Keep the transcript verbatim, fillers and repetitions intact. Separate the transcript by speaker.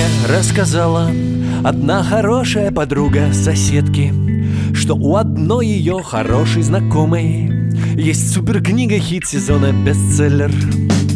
Speaker 1: рассказала одна хорошая подруга соседки, что у одной ее хорошей знакомой есть суперкнига, хит сезона, бестселлер.